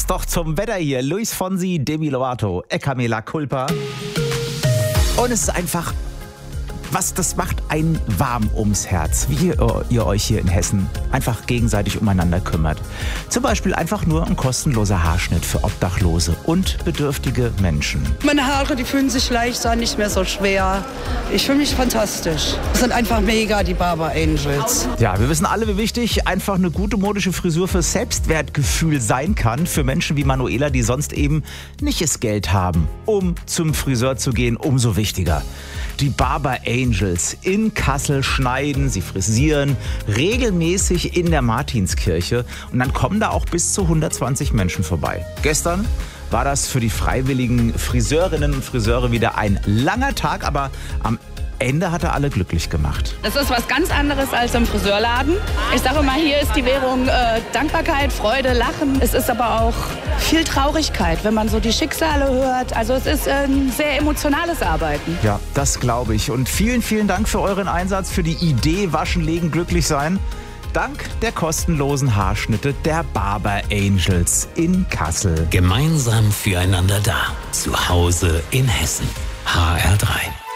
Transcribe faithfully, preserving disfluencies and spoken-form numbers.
Jetzt doch zum Wetter hier. Luis Fonsi, Demi Lovato, E Mea Culpa. Und es ist einfach, was das macht einen warm ums Herz, wie ihr, ihr euch hier in Hessen einfach gegenseitig umeinander kümmert. Zum Beispiel einfach nur ein kostenloser Haarschnitt für Obdachlose und bedürftige Menschen. Meine Haare, die fühlen sich leicht an, nicht mehr so schwer. Ich fühle mich fantastisch. Das sind einfach mega, die Barber Angels. Ja, wir wissen alle, wie wichtig einfach eine gute modische Frisur für Selbstwertgefühl sein kann. Für Menschen wie Manuela, die sonst eben nicht das Geld haben, um zum Friseur zu gehen, umso wichtiger. Die Barber Angels in Kassel schneiden, sie frisieren regelmäßig in der Martinskirche und dann kommen da auch bis zu hundertzwanzig Menschen vorbei. Gestern war das für die freiwilligen Friseurinnen und Friseure wieder ein langer Tag, aber am Ende hat er alle glücklich gemacht. Das ist was ganz anderes als im Friseurladen. Ich sage mal, hier ist die Währung äh, Dankbarkeit, Freude, Lachen. Es ist aber auch viel Traurigkeit, wenn man so die Schicksale hört. Also es ist ein sehr emotionales Arbeiten. Ja, das glaube ich. Und vielen, vielen Dank für euren Einsatz, für die Idee Waschen, Legen, Glücklich sein. Dank der kostenlosen Haarschnitte der Barber Angels in Kassel. Gemeinsam füreinander da. Zu Hause in Hessen. H R drei.